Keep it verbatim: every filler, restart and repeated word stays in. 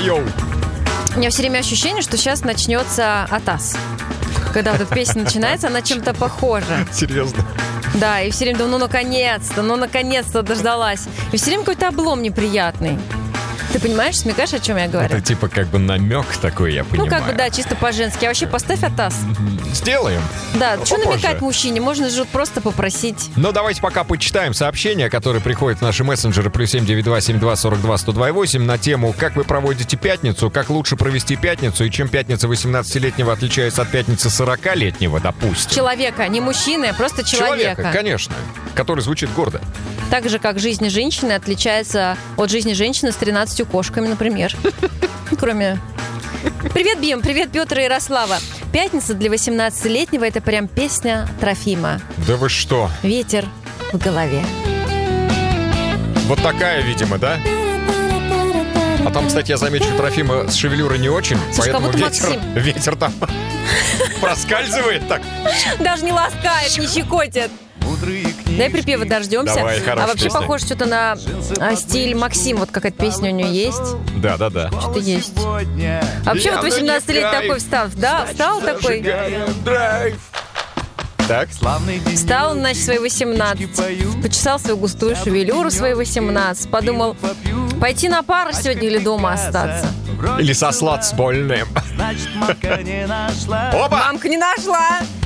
Йоу-йоу. У меня все время ощущение, что сейчас начнется Атас. Когда вот эта песня начинается, она чем-то похожа. Серьезно? Да, и все время думаю, ну наконец-то, ну наконец-то дождалась. И все время какой-то облом неприятный. Ты понимаешь, смекаешь, о чем я говорю? Это типа как бы намек такой, я понимаю. Ну как бы, да, чисто по-женски. А вообще поставь Атас. Сделаем. Да, Ну, что попозже. намекать мужчине? Можно же просто попросить. Ну, давайте пока почитаем сообщения, которые приходят в наши мессенджеры плюс семь девять два семь два сорок два сто два восемь на тему, как вы проводите пятницу, как лучше провести пятницу и чем пятница восемнадцатилетнего отличается от пятницы сорокалетнего, допустим. Человека, не мужчины, а просто человека. Человека, конечно, который звучит гордо. Так же, как жизнь женщины отличается от жизни женщины с тринадцатью кошками, например. Кроме... Привет, Бим, привет, Петр и Ярослава. Пятница для восемнадцатилетнего — это прям песня Трофима. Да вы что? Ветер в голове. Вот такая, видимо, да? А там, кстати, я замечу, Трофима с шевелюрой не очень, Слушай, поэтому как будто ветер, Максим. ветер там проскальзывает так. Даже не ласкает, не щекотит. Дай припевы дождемся. Давай, хорошая а вообще песня. похоже что-то на а, стиль Максим. Вот какая-то песня у нее есть. Да-да-да. Что-то есть. А вообще вот Явно не восемнадцать лет кайф. такой встал. Да, встал такой. Драйв. Так. Встал, значит, свои восемнадцать. Почесал свою густую шевелюру свои восемнадцать. Подумал, пойти на пар сегодня или дома остаться. Или сослаться с больным. Опа! Мамка не нашла.